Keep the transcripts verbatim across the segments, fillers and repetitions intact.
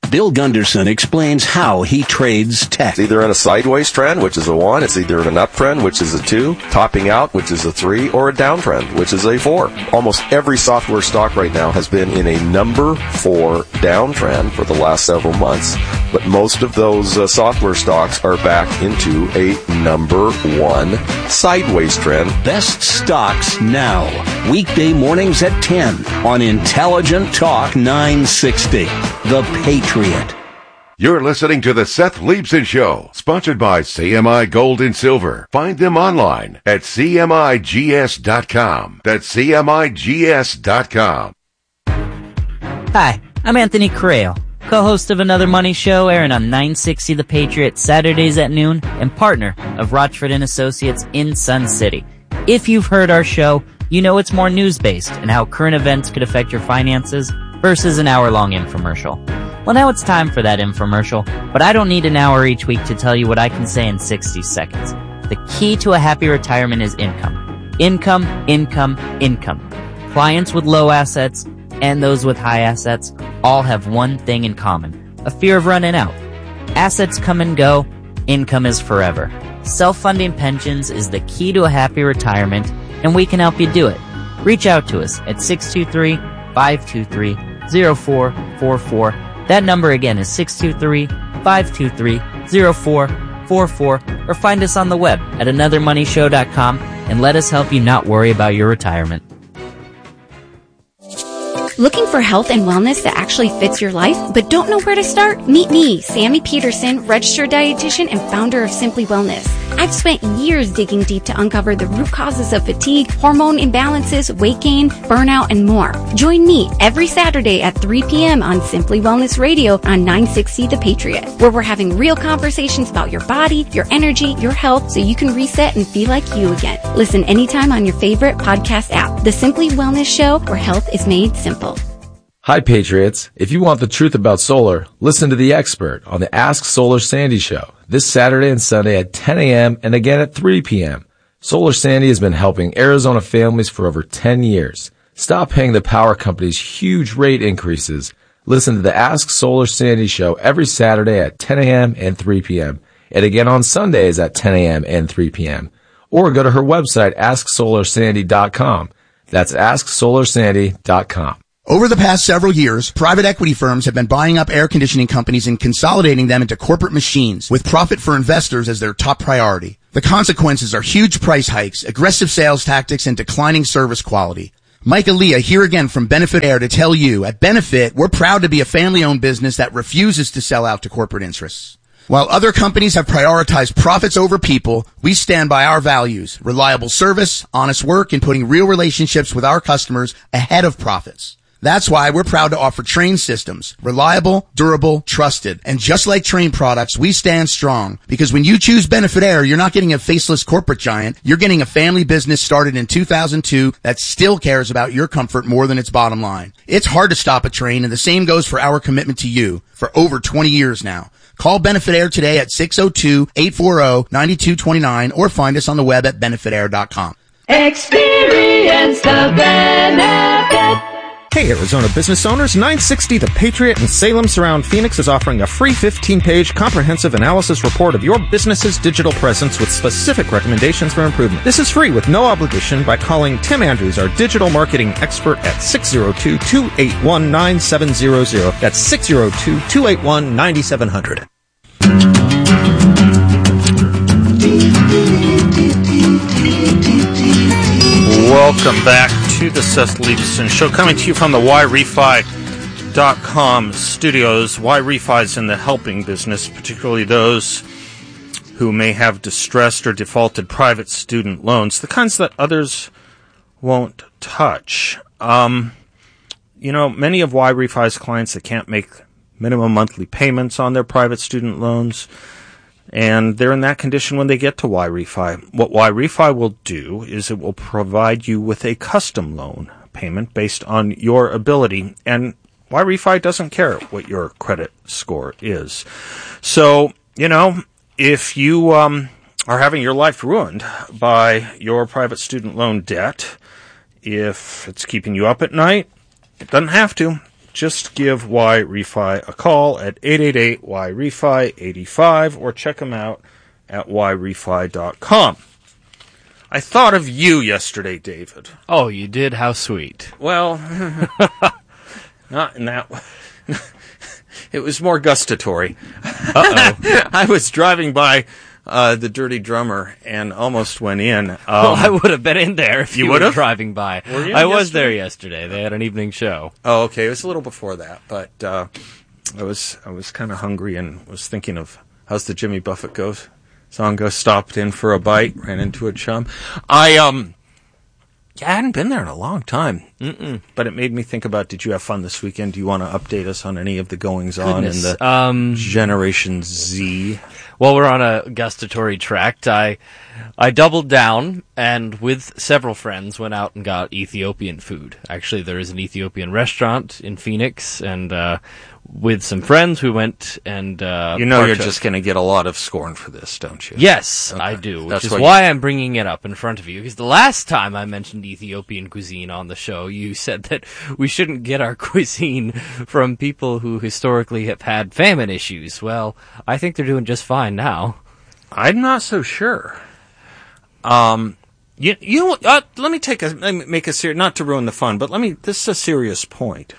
Bill Gunderson explains how he trades tech. It's either in a sideways trend, which is a one. It's either in an uptrend, which is a two. Topping out, which is a three. Or a downtrend, which is a four. Almost every software stock right now has been in a number four downtrend for the last several months. But most of those uh, software stocks are back into a number one sideways trend. Best stocks now. Weekday mornings at ten on Intelligent Talk nine sixty. The Patriot. You're listening to the Seth Leibson Show, sponsored by C M I Gold and Silver. Find them online at C M I G S dot com. That's C M I G S dot com. Hi, I'm Anthony Correo, co-host of Another Money Show, airing on nine sixty The Patriot Saturdays at noon, and partner of Rochford and Associates in Sun City. If you've heard our show, you know it's more news-based and how current events could affect your finances versus an hour-long infomercial. Well, now it's time for that infomercial, but I don't need an hour each week to tell you what I can say in sixty seconds. The key to a happy retirement is income. Income, income, income. Clients with low assets and those with high assets all have one thing in common: a fear of running out. Assets come and go, income is forever. Self-funding pensions is the key to a happy retirement, and we can help you do it. Reach out to us at six two three, five two three, zero four four four. That number again is six two three, five two three, zero four four four, or find us on the web at another money show dot com and let us help you not worry about your retirement. Looking for health and wellness that actually fits your life, but don't know where to start? Meet me, Sammy Peterson, registered dietitian and founder of Simply Wellness. I've spent years digging deep to uncover the root causes of fatigue, hormone imbalances, weight gain, burnout, and more. Join me every Saturday at three p.m. on Simply Wellness Radio on nine sixty The Patriot, where we're having real conversations about your body, your energy, your health, so you can reset and feel like you again. Listen anytime on your favorite podcast app. The Simply Wellness Show, where health is made simple. Hi, Patriots. If you want the truth about solar, listen to The Expert on the Ask Solar Sandy Show this Saturday and Sunday at ten a.m. and again at three p.m. Solar Sandy has been helping Arizona families for over ten years. Stop paying the power company's huge rate increases. Listen to the Ask Solar Sandy Show every Saturday at ten a.m. and three p.m. and again on Sundays at ten a.m. and three p.m. Or go to her website, ask solar sandy dot com. That's ask solar sandy dot com. Over the past several years, private equity firms have been buying up air conditioning companies and consolidating them into corporate machines, with profit for investors as their top priority. The consequences are huge price hikes, aggressive sales tactics, and declining service quality. Mike Aaliyah here again from Benefit Air to tell you, at Benefit, we're proud to be a family-owned business that refuses to sell out to corporate interests. While other companies have prioritized profits over people, we stand by our values: reliable service, honest work, and putting real relationships with our customers ahead of profits. That's why we're proud to offer Trane systems. Reliable, durable, trusted. And just like Trane products, we stand strong. Because when you choose Benefit Air, you're not getting a faceless corporate giant. You're getting a family business started in two thousand two that still cares about your comfort more than its bottom line. It's hard to stop a Trane, and the same goes for our commitment to you for over twenty years now. Call Benefit Air today at six oh two, eight four oh, nine two two nine or find us on the web at benefit air dot com. Experience the benefit. Hey, Arizona business owners, nine sixty The Patriot in Salem Surround Phoenix is offering a free fifteen-page comprehensive analysis report of your business's digital presence with specific recommendations for improvement. This is free with no obligation by calling Tim Andrews, our digital marketing expert, at six oh two, two eight one, nine seven zero zero. That's six oh two, two eight one, nine seven zero zero. Welcome back to the Seth Leibson Show, coming to you from the Y Refi dot com studios. Y Refi is in the helping business, particularly those who may have distressed or defaulted private student loans, the kinds that others won't touch. Um, you know, many of Y Refi's clients that can't make minimum monthly payments on their private student loans, and they're in that condition when they get to Y Refi. What Y Refi will do is it will provide you with a custom loan payment based on your ability, and Y Refi doesn't care what your credit score is. So, you know, if you um, are having your life ruined by your private student loan debt, if it's keeping you up at night, it doesn't have to. just give Y-Refi a call at eight eight eight Y Refi eighty-five or check them out at Y Refi dot com. I thought of you yesterday, David. Oh, you did? How sweet. Well, not in that way. It was more gustatory. Uh-oh. I was driving by uh, the Dirty Drummer and almost went in. Um, well, I would have been in there if you, you were would've? driving by. Were you I was yesterday? there yesterday. They had an evening show. Oh, okay. It was a little before that, but uh, I was I was kind of hungry and was thinking of how's the Jimmy Buffett goes song go. Stopped in for a bite, ran into a chum. I um, yeah, I hadn't been there in a long time. Mm-mm. But it made me think about, did you have fun this weekend? Do you want to update us on any of the goings-on in the um, Generation Z? Well, we're on a gustatory tract. I I doubled down and with several friends went out and got Ethiopian food. Actually, there is an Ethiopian restaurant in Phoenix, and uh, with some friends we went and uh, You know you're partook. just going to get a lot of scorn for this, don't you? Yes, Okay. I do, which That's is why why you- I'm bringing it up in front of you. Because the last time I mentioned Ethiopian cuisine on the show, you said that we shouldn't get our cuisine from people who historically have had famine issues. Well, I think they're doing just fine now. I'm not so sure. Um, you, you know, uh, let me take a, let me make a serious, not to ruin the fun, but let me, this is a serious point.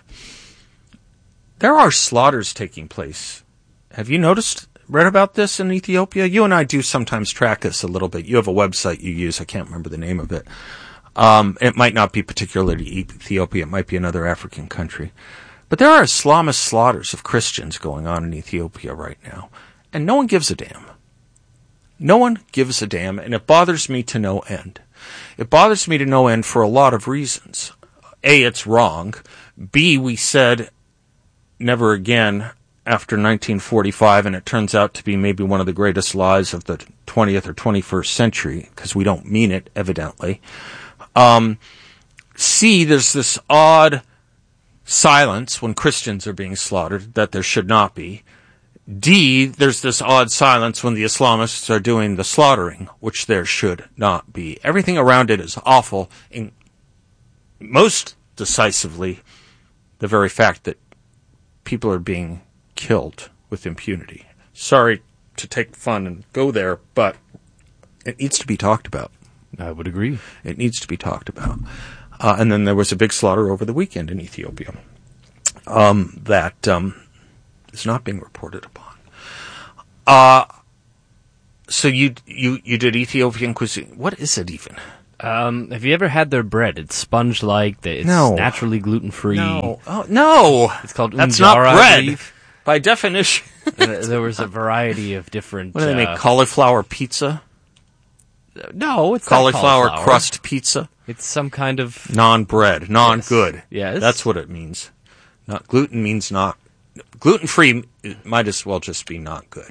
There are slaughters taking place. Have you noticed, read about this in Ethiopia? You and I do sometimes track this a little bit. You have a website you use. I can't remember the name of it. Um, it might not be particularly Ethiopia. It might be another African country. But there are Islamist slaughters of Christians going on in Ethiopia right now. And no one gives a damn. No one gives a damn, and it bothers me to no end. It bothers me to no end for a lot of reasons. A, it's wrong. B, we said never again after nineteen forty-five, and it turns out to be maybe one of the greatest lies of the twentieth or twenty-first century, because we don't mean it, evidently. Um, C, there's this odd silence when Christians are being slaughtered that there should not be. D, there's this odd silence when the Islamists are doing the slaughtering, which there should not be. Everything around it is awful, and most decisively, the very fact that people are being killed with impunity. Sorry to take fun and go there, but it needs to be talked about. I would agree. It needs to be talked about. Uh, and then there was a big slaughter over the weekend in Ethiopia um, that um, is not being reported upon. Uh, so you you you did Ethiopian cuisine. What is it even? Um, have you ever had their bread? It's sponge-like. It's No. naturally gluten-free. No, oh, no, It's called that's unjara, not I bread believe. by definition. Uh, there was a variety of different. What do they uh, make? Cauliflower pizza? No, it's not Cauliflower, cauliflower crust pizza? It's some kind of Non-bread, non-good. Yes. That's what it means. Not gluten means not gluten-free. It might as well just be not good.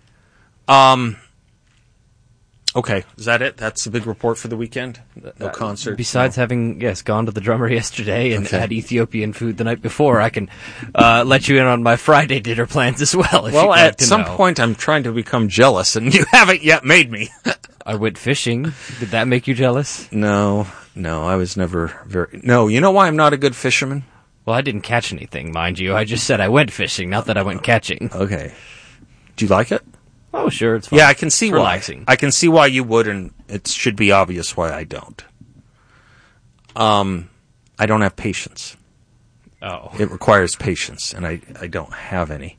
Um. Okay, is that it? That's the big report for the weekend. No concert. Besides no. having yes gone to the drummer yesterday and Okay. had Ethiopian food the night before, I can uh, let you in on my Friday dinner plans as well. If Well, you'd like at to some know. point, I'm trying to become jealous, and you haven't yet made me. I went fishing. Did that make you jealous? No, no, I was never very. No, you know why I'm not a good fisherman? Well, I didn't catch anything, mind you. I just said I went fishing, not that I went catching. Okay. Do you like it? Oh, sure, it's fine. Yeah, I can see It's why. relaxing. I can see why you would, and it should be obvious why I don't. Um, I don't have patience. Oh. It requires patience, and I, I don't have any.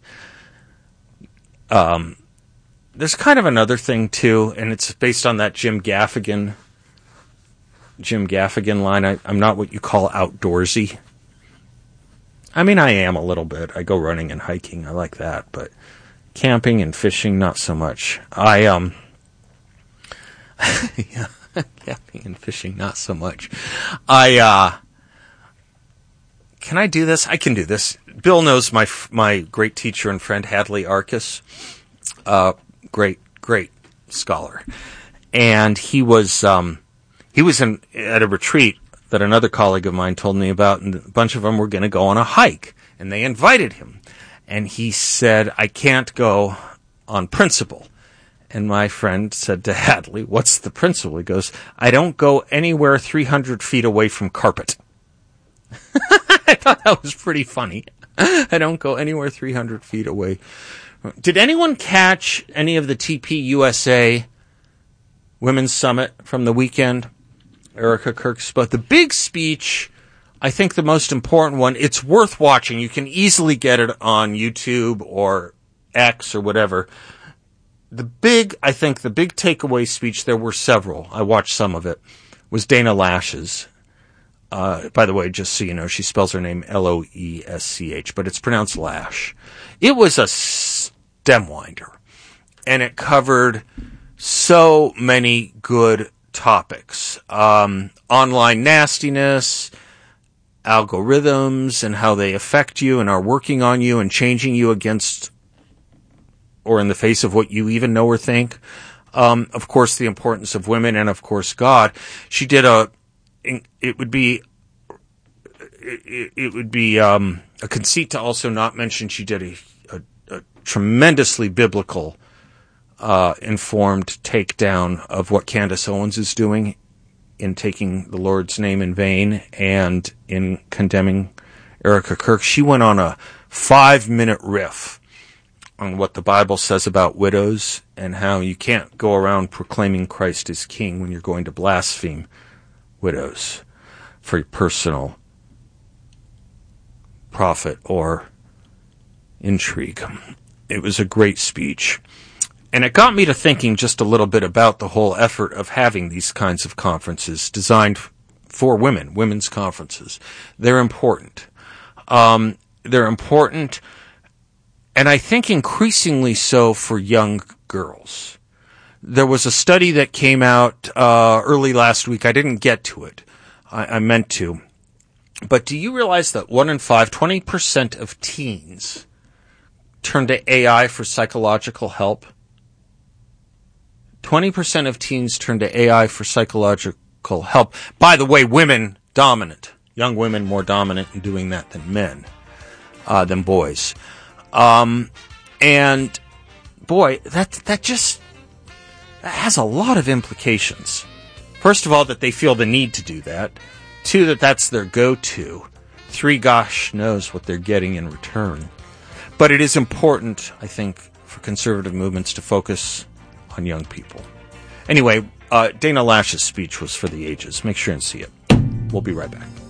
Um, there's kind of another thing too, and it's based on that Jim Gaffigan, Jim Gaffigan line. I, I'm not what you call outdoorsy. I mean, I am a little bit. I go running and hiking. I like that, but camping and fishing, not so much. I, um, yeah, camping and fishing, not so much. I, uh, can I do this? I can do this. Bill knows my, my great teacher and friend, Hadley Arcus, uh, great, great scholar. And he was, um, he was in, at a retreat that another colleague of mine told me about, and a bunch of them were going to go on a hike, and they invited him. And he said, I can't go on principle. And my friend said to Hadley, what's the principle? He goes, I don't go anywhere three hundred feet away from carpet. I thought that was pretty funny. I don't go anywhere three hundred feet away. Did anyone catch any of the T P U S A Women's Summit from the weekend? Erica Kirk spoke. The big speech, I think the most important one, it's worth watching. You can easily get it on YouTube or X or whatever. The big, I think the big takeaway speech, there were several. I watched some of it, was Dana Loesch's. Uh, by the way, just so you know, she spells her name L O E S C H, but it's pronounced Lash. It was a stem winder, and it covered so many good topics. Um, online nastiness, algorithms, and how they affect you and are working on you and changing you against or in the face of what you even know or think. Um, of course, the importance of women, and of course, God. She did a It would be, it, it would be um, a conceit to also not mention she did a, a, a tremendously biblical, uh, informed takedown of what Candace Owens is doing in taking the Lord's name in vain and in condemning Erica Kirk. She went on a five-minute riff on what the Bible says about widows and how you can't go around proclaiming Christ as king when you're going to blaspheme widows for personal profit or intrigue. It was a great speech. And it got me to thinking just a little bit about the whole effort of having these kinds of conferences designed for women, women's conferences. They're important. Um, they're important, and I think increasingly so for young girls. There was a study that came out uh, early last week. I didn't get to it. I, I meant to. But do you realize that one in five, twenty percent of teens turn to A I for psychological help? twenty percent of teens turn to A I for psychological help. By the way, women dominant. Young women more dominant in doing that than men, uh, than boys. Um, and boy, that, that just, that has a lot of implications. First of all, that they feel the need to do that. Two, that that's their go-to. Three, gosh knows what they're getting in return. But it is important, I think, for conservative movements to focus on young people. Anyway, uh, Dana Loesch's speech was for the ages. Make sure and see it. We'll be right back.